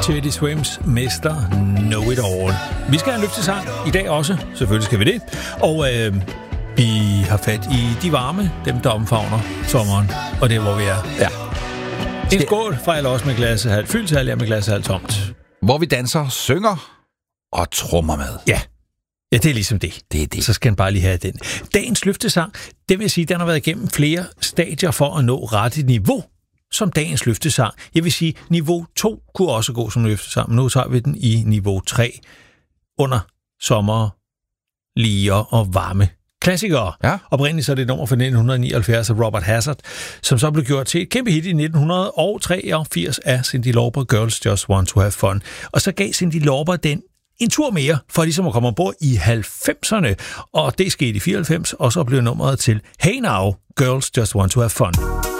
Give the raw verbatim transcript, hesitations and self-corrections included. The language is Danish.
Teddy Swims Mister Know It All. Vi skal have en løftesang i dag også. Selvfølgelig skal vi det. Og øh, vi har fat i de varme, dem der omfavner sommeren. Og det er, hvor vi er. Ja. En skål fra alle os med glasset halvt fyldt, til alle jer med glasset halvt tomt. Hvor vi danser, synger og trommer med. Ja. Ja, det er ligesom det. Det er det. Så skal den bare lige have den. Dagens løftesang, det vil sige, den har været igennem flere stadier for at nå rette niveau som dagens løftesang. Jeg vil sige, niveau to kunne også gå som løftesang, men nu tager vi den i niveau tre under sommer, liger og varme klassikere. Ja. Oprindeligt så er det nummer fra nitten nioghalvfjerds af Robert Hazard, som så blev gjort til et kæmpe hit i nitten treogfirs af Cyndi Lauper, Girls Just Want to Have Fun. Og så gav Cyndi Lauper den en tur mere, for ligesom at komme ombord i halvfemserne, og det skete i fireoghalvfems, og så blev nummeret til Hey Now, Girls Just Want to Have Fun.